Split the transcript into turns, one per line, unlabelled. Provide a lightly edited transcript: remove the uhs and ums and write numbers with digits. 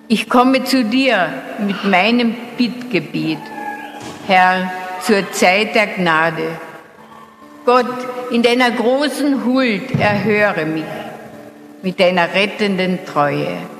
Ich komme zu dir mit meinem Bittgebet, Herr, zur Zeit der Gnade. Gott, in deiner großen Huld erhöre mich mit deiner rettenden Treue.